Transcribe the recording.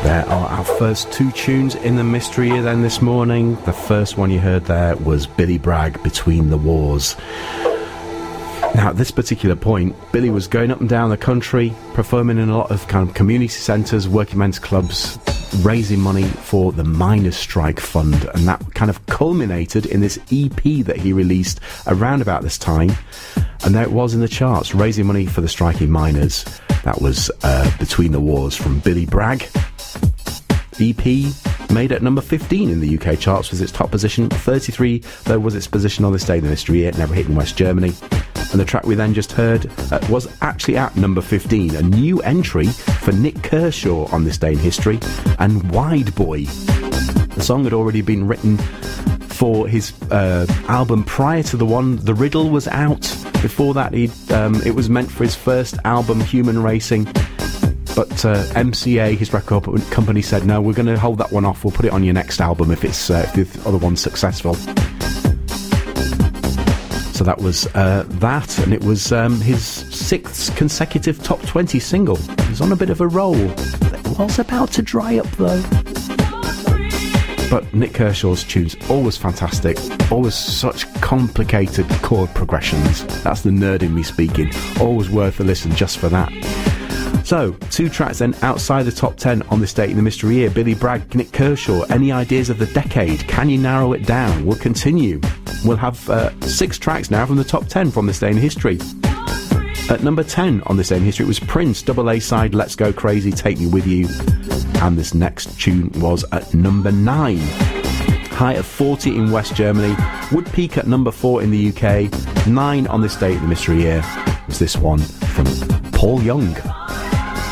There are our first two tunes in the Mystery Year then this morning. The first one you heard there was Billy Bragg, Between the Wars. Now, at this particular point, Billy was going up and down the country, performing in a lot of kind of community centres, working men's clubs, raising money for the Miners' Strike Fund, and that kind of culminated in this EP that he released around about this time, and there it was in the charts, raising money for the striking miners. That was Between the Wars from Billy Bragg. EP made at number 15 in the UK charts, was its top position. 33 though was its position on this day in the Mystery Year, never hit in West Germany. And the track we then just heard was actually at number 15, a new entry for Nik Kershaw on this day in history, and Wide Boy. The song had already been written for his album prior to the one. The Riddle was out. Before that, it was meant for his first album, Human Racing. But MCA, his record company, said, no, we're going to hold that one off. We'll put it on your next album if the other one's successful. So that was that, and it was his 6th consecutive top 20 single. He was on a bit of a roll. It was about to dry up, though. But Nik Kershaw's tunes, always fantastic, always such complicated chord progressions. That's the nerd in me speaking. Always worth a listen just for that. So, 2 tracks then outside the top 10 on this date in the Mystery Year. Billy Bragg, Nik Kershaw, any ideas of the decade? Can you narrow it down? We'll continue. We'll have 6 tracks now from the top 10 from this day in history. At number 10 on this day in history, it was Prince, double A side, Let's Go Crazy, Take Me With You. And this next tune was at number 9. High of 40 in West Germany, would peak at number 4 in the UK. 9 on this date in the Mystery Year was this one from Paul Young.